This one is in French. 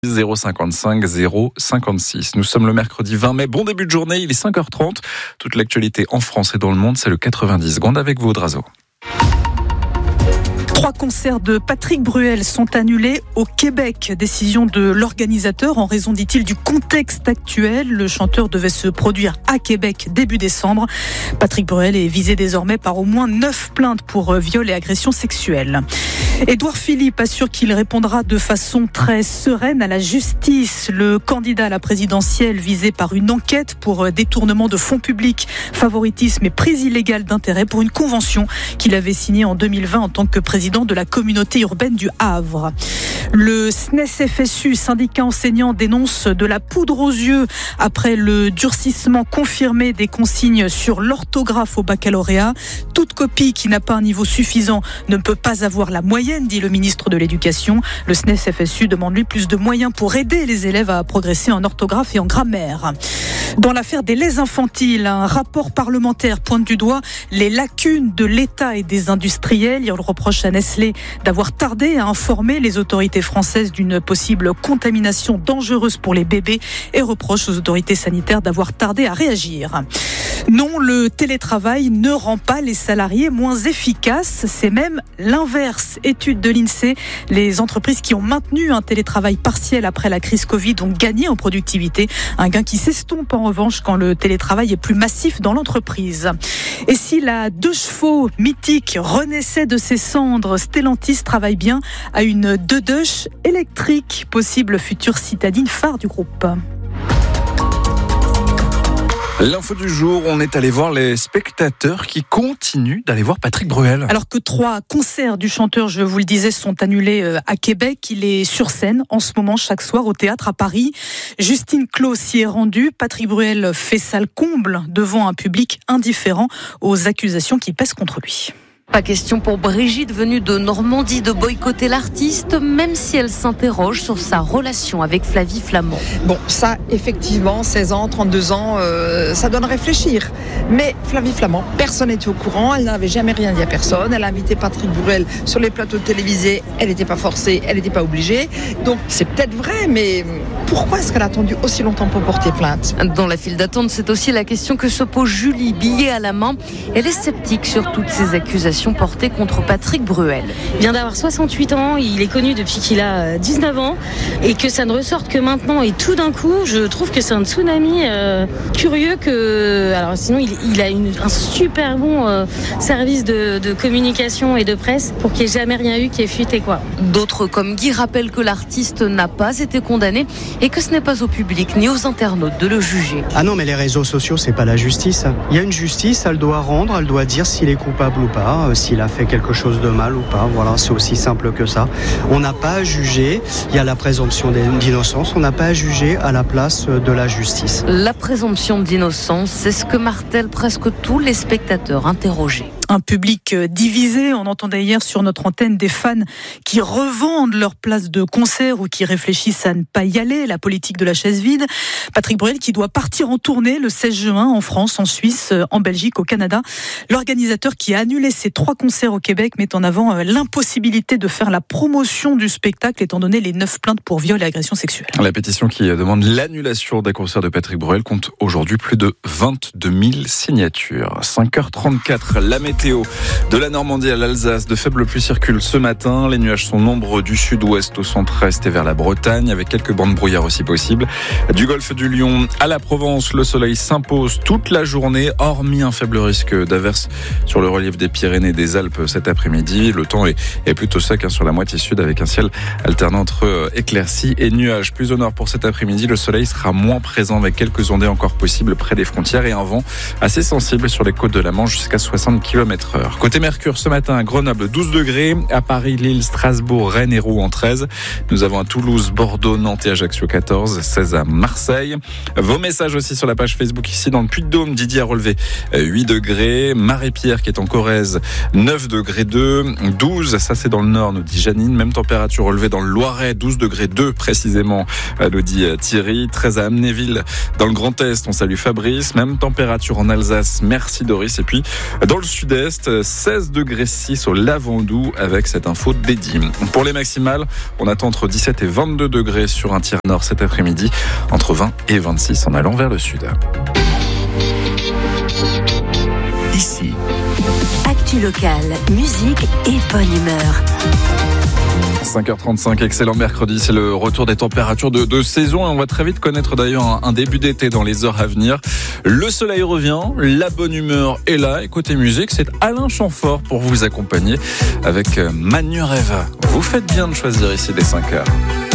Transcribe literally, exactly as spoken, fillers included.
zéro cinquante-cinq zéro cinquante-six. Nous sommes le mercredi vingt mai. Bon début de journée, il est cinq heures trente. Toute l'actualité en France et dans le monde, c'est le quatre-vingt-dix secondes avec vous, Drazo. Trois concerts de Patrick Bruel sont annulés au Québec. Décision de l'organisateur en raison, dit-il, du contexte actuel. Le chanteur devait se produire à Québec début décembre. Patrick Bruel est visé désormais par au moins neuf plaintes pour viol et agression sexuelle. Édouard Philippe assure qu'il répondra de façon très sereine à la justice. Le candidat à la présidentielle visé par une enquête pour détournement de fonds publics, favoritisme et prise illégale d'intérêt pour une convention qu'il avait signée en deux mille vingt en tant que président de la communauté urbaine du Havre. Le S N E S F S U, syndicat enseignant, dénonce de la poudre aux yeux après le durcissement confirmé des consignes sur l'orthographe au baccalauréat. Toute copie qui n'a pas un niveau suffisant ne peut pas avoir la moyenne, dit le ministre de l'Éducation. Le S N E S F S U demande lui plus de moyens pour aider les élèves à progresser en orthographe et en grammaire. Dans l'affaire des laits infantiles, un rapport parlementaire pointe du doigt les lacunes de l'État et des industriels. Il reproche à Nestlé d'avoir tardé à informer les autorités françaises d'une possible contamination dangereuse pour les bébés et reproche aux autorités sanitaires d'avoir tardé à réagir. Non, le télétravail ne rend pas les salariés moins efficaces, c'est même l'inverse. Étude de l'INSEE, les entreprises qui ont maintenu un télétravail partiel après la crise Covid ont gagné en productivité, un gain qui s'estompe en revanche quand le télétravail est plus massif dans l'entreprise. Et si la deux chevaux mythique renaissait de ses cendres, Stellantis travaille bien à une deux deux électrique, possible future citadine phare du groupe. L'info du jour, on est allé voir les spectateurs qui continuent d'aller voir Patrick Bruel. Alors que trois concerts du chanteur, je vous le disais, sont annulés à Québec. Il est sur scène en ce moment chaque soir au théâtre à Paris. Justine Clos s'y est rendue. Patrick Bruel fait salle comble devant un public indifférent aux accusations qui pèsent contre lui. Pas question pour Brigitte, venue de Normandie, de boycotter l'artiste, même si elle s'interroge sur sa relation avec Flavie Flament. Bon, ça, effectivement, seize ans, trente-deux ans, euh, ça donne à réfléchir. Mais Flavie Flament, personne n'était au courant, elle n'avait jamais rien dit à personne. Elle a invité Patrick Bruel sur les plateaux télévisés, elle n'était pas forcée, elle n'était pas obligée. Donc, c'est peut-être vrai, mais pourquoi est-ce qu'elle a attendu aussi longtemps pour porter plainte ? Dans la file d'attente, c'est aussi la question que se pose Julie, billet à la main. Elle est sceptique sur toutes ces accusations portée contre Patrick Bruel. Il vient d'avoir soixante-huit ans, il est connu depuis qu'il a dix-neuf ans et que ça ne ressorte que maintenant et tout d'un coup, je trouve que c'est un tsunami euh, curieux que... Alors sinon, il, il a une, un super bon euh, service de, de communication et de presse pour qu'il n'y ait jamais rien eu qui ait fuité quoi. D'autres comme Guy rappellent que l'artiste n'a pas été condamné et que ce n'est pas au public ni aux internautes de le juger. Ah non, mais les réseaux sociaux, c'est pas la justice. Il y a une justice, elle doit rendre, elle doit dire s'il est coupable ou pas, s'il a fait quelque chose de mal ou pas. Voilà, c'est aussi simple que ça. On n'a pas à juger, il y a la présomption d'innocence, on n'a pas à juger à la place de la justice. La présomption d'innocence, c'est ce que martèlent presque tous les spectateurs interrogés. Un public divisé. On entendait hier sur notre antenne des fans qui revendent leur place de concert ou qui réfléchissent à ne pas y aller. La politique de la chaise vide. Patrick Bruel qui doit partir en tournée le seize juin en France, en Suisse, en Belgique, au Canada. L'organisateur qui a annulé ses trois concerts au Québec met en avant l'impossibilité de faire la promotion du spectacle étant donné les neuf plaintes pour viol et agression sexuelle. La pétition qui demande l'annulation des concerts de Patrick Bruel compte aujourd'hui plus de vingt-deux mille signatures. cinq heures trente-quatre, la météo de la Normandie à l'Alsace, de faibles pluies circulent ce matin. Les nuages sont nombreux du sud-ouest au centre-est et vers la Bretagne, avec quelques bancs de brouillard aussi possibles. Du golfe du Lion à la Provence, le soleil s'impose toute la journée, hormis un faible risque d'averse sur le relief des Pyrénées et des Alpes cet après-midi. Le temps est, est plutôt sec hein, sur la moitié sud, avec un ciel alternant entre éclaircies et nuages. Plus au nord pour cet après-midi, le soleil sera moins présent, avec quelques ondées encore possibles près des frontières et un vent assez sensible sur les côtes de la Manche jusqu'à soixante kilomètres heure. Côté Mercure, ce matin à Grenoble douze degrés, à Paris, Lille, Strasbourg, Rennes et Rouen treize. Nous avons à Toulouse, Bordeaux, Nantes et Ajaccio quatorze, seize à Marseille. Vos messages aussi sur la page Facebook ici dans le Puy-de-Dôme. Didier a relevé huit degrés, Marie-Pierre qui est en Corrèze neuf degrés deux, douze, ça c'est dans le nord, nous dit Janine. Même température relevée dans le Loiret, douze degrés deux précisément, nous dit Thierry. treize à Amnéville dans le Grand Est, on salue Fabrice. Même température en Alsace, merci Doris. Et puis dans le sud-est, Est, seize degrés six au Lavandou avec cette info dédiée. Pour les maximales, on attend entre dix-sept et vingt-deux degrés sur un tiers nord cet après-midi, entre vingt et vingt-six en allant vers le sud. Ici, actu locale, musique et bonne humeur. cinq heures trente-cinq, excellent mercredi, c'est le retour des températures de, de saison et on va très vite connaître d'ailleurs un, un début d'été dans les heures à venir. Le soleil revient, la bonne humeur est là et côté musique, c'est Alain Chamfort pour vous accompagner avec Manureva. Vous faites bien de choisir ici des cinq heures.